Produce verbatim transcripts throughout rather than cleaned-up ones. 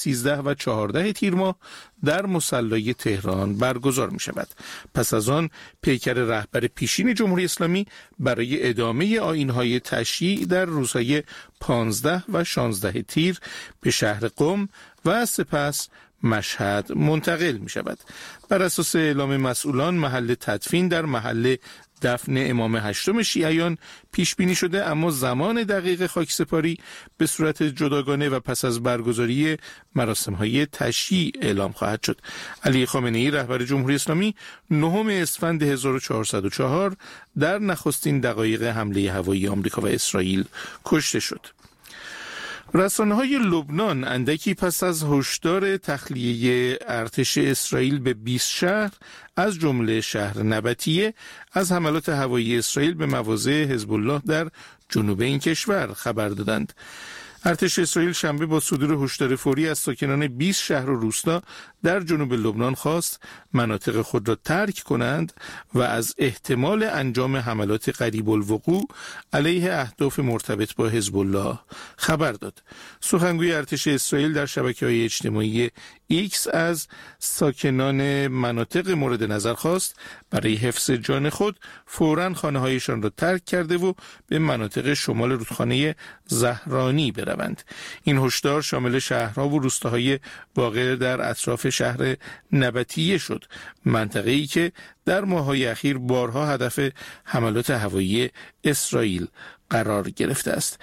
سیزده و چهارده تیر ماه در مصلی تهران برگزار می شود. پس از آن پیکر رهبر پیشین جمهوری اسلامی برای ادامه آیین‌های تشییع در روزهای پانزده و شانزده تیر به شهر قم و سپس مشهد منتقل می شود. بر اساس اعلام مسئولان محل تدفین در محل دفن امام هشتم شیعیان پیش بینی شده، اما زمان دقیق خاکسپاری به صورت جداگانه و پس از برگزاری مراسم‌های تشییع اعلام خواهد شد. علی خامنه‌ای رهبر جمهوری اسلامی نهم اسفند هزار و چهارصد و چهار در نخستین دقایق حمله هوایی آمریکا و اسرائیل کشته شد. رسانه‌های لبنان اندکی پس از هشدار تخلیه ارتش اسرائیل به بیست شهر از جمله شهر نبطیه از حملات هوایی اسرائیل به مواضع حزب الله در جنوب این کشور خبر دادند. ارتش اسرائیل شنبه با صدور هشدار فوری از ساکنان بیست شهر و روستا در جنوب لبنان خواست مناطق خود را ترک کنند و از احتمال انجام حملات قریب الوقوع علیه اهداف مرتبط با حزب الله خبر داد. سخنگوی ارتش اسرائیل در شبکه‌های اجتماعی ایکس از ساکنان مناطق مورد نظر خواست برای حفظ جان خود فوراً خانه‌هایشان را ترک کرده و به مناطق شمال رودخانه زهرانی بروند. این هشدار شامل شهرها و روستاهای واقع در اطراف شهر نبطیه شد، منطقه‌ای که در ماه‌های اخیر بارها هدف حملات هوایی اسرائیل قرار گرفته است.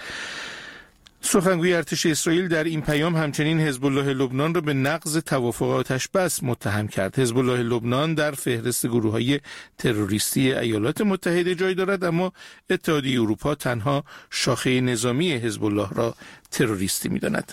سخنگوی ارتش اسرائیل در این پیام همچنین حزب الله لبنان را به نقض توافق آتش بس متهم کرد. حزب الله لبنان در فهرست گروه‌های تروریستی ایالات متحده جای دارد، اما اتحادیه اروپا تنها شاخه نظامی حزب الله را تروریستی می‌داند.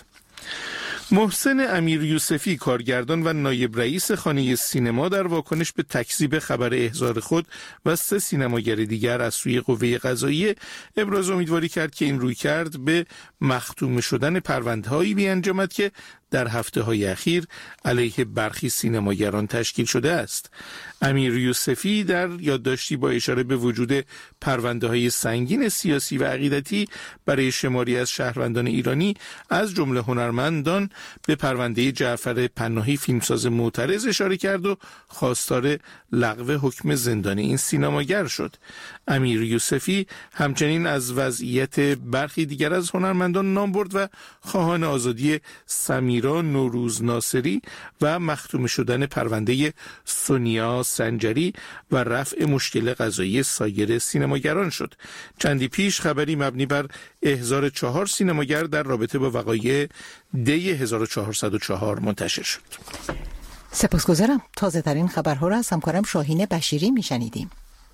محسن امیر یوسفی کارگردان و نایب رئیس خانه سینما در واکنش به تکذیب خبر احضار خود و سه سینماگر دیگر از سوی قوه قضاییه ابراز امیدواری کرد که این رویکرد به مختوم شدن پرونده‌هایی بیانجامد که در هفته‌های اخیر علیه برخی سینماگران تشکیل شده است. امیر یوسفی در یادداشتی با اشاره به وجود پرونده‌های سنگین سیاسی و عقیدتی برای شماری از شهروندان ایرانی از جمله هنرمندان به پرونده جعفر پناهی فیلمساز معترض اشاره کرد و خواستار لغو حکم زندانی این سینماگر شد. امیر یوسفی همچنین از وضعیت برخی دیگر از هنرمندان نام برد و خواهان آزادی سمیرا نوروز ناصری و مختوم شدن پرونده سونیا سنجری و رفع مشکل قضایی سایر سینماگران شد. چندی پیش خبری مبنی بر احضار چهار سینماگر در رابطه با وقایع دی هزار و چهارصد و چهار منتشر شد. سپاسگزارم. تازه ترین خبرها را از همکارم شاهین بشیری میشنیدیم.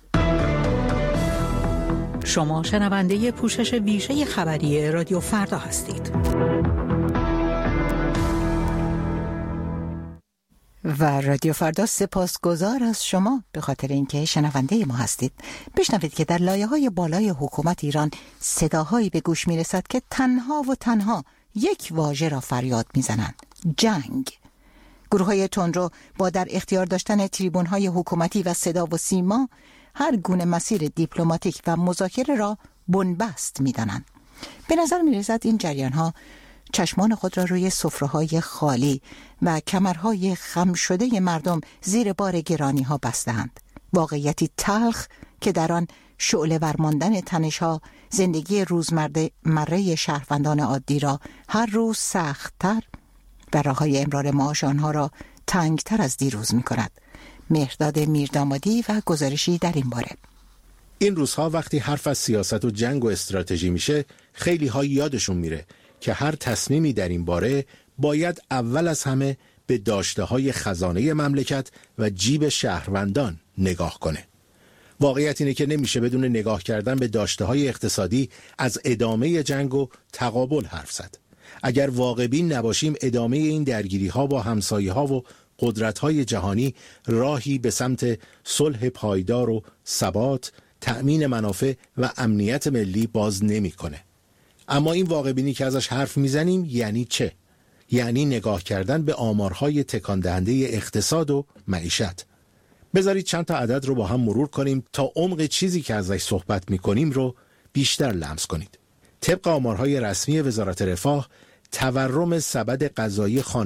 شما شنونده پوشش ویژه خبری رادیو فردا هستید. و رادیو فردا سپاسگزار از شما به خاطر اینکه شنونده ما هستید. بشنوید که در لایه‌های بالای حکومت ایران صداهایی به گوش میرسد که تنها و تنها یک واژه را فریاد میزنند: جنگ. گروه‌های تندرو با در اختیار داشتن تریبون‌های حکومتی و صدا و سیما هر گونه مسیر دیپلماتیک و مذاکره را بنبست می‌دانند. به نظر می‌رسد این جریان‌ها چشمان خود را روی سفره‌های خالی و کمرهای خم شده مردم زیر بار گرانی‌ها بستند. واقعیتی تلخ که در آن شعله ور ماندن تنش‌ها زندگی روزمره شهروندان عادی را هر روز سخت‌تر و راه‌های امرار معاش آنها را تنگتر از دیروز می‌کند. مهرداد میردامادی و گزارشی در این باره. این روزها وقتی حرف از سیاست و جنگ و استراتژی میشه، خیلی ها یادشون میره که هر تصمیمی در این باره باید اول از همه به داشته های خزانه مملکت و جیب شهروندان نگاه کنه. واقعیت اینه که نمیشه بدون نگاه کردن به داشته های اقتصادی از ادامه جنگ و تقابل حرف زد. اگر واقع‌بین نباشیم ادامه این درگیری ها با همسایه ها و قدرت‌های جهانی راهی به سمت صلح پایدار و ثبات، تأمین منافع و امنیت ملی باز نمی‌کنه. اما این واقع‌بینی که ازش حرف میزنیم یعنی چه؟ یعنی نگاه کردن به آمارهای تکان دهنده اقتصاد و معیشت. بذارید چند تا عدد رو با هم مرور کنیم تا عمق چیزی که ازش صحبت می‌کنیم رو بیشتر لمس کنید. طبق آمارهای رسمی وزارت رفاه، تورم سبد غذایی خانه